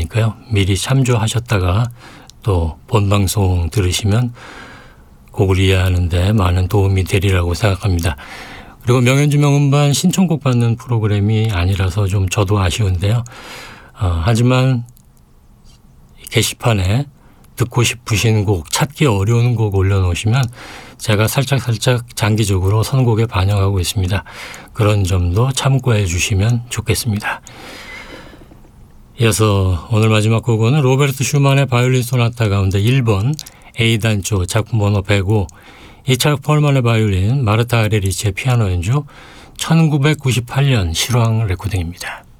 테니까요. 미리 참조하셨다가 또 본방송 들으시면 곡을 이해하는 데 많은 도움이 되리라고 생각합니다. 그리고 명현주 명음반 신청곡 받는 프로그램이 아니라서 좀 저도 아쉬운데요. 하지만 게시판에 듣고 싶으신 곡, 찾기 어려운 곡 올려놓으시면 제가 살짝 장기적으로 선곡에 반영하고 있습니다. 그런 점도 참고해 주시면 좋겠습니다. 이어서 오늘 마지막 곡은 로베르트 슈만의 바이올린 소나타 가운데 1번 A단조 작품 번호 105, 이차크 펄만의 바이올린, 마르타 아레리치의 피아노 연주, 1998년 실황 레코딩입니다.